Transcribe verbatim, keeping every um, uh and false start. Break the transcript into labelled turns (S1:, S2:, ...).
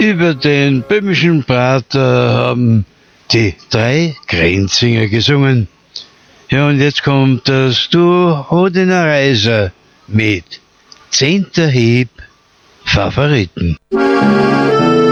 S1: Über den böhmischen Prater haben die drei Grenzinger gesungen. Ja, und jetzt kommt das Duo Hodener Reiser mit Zehnter Hieb Favoriten.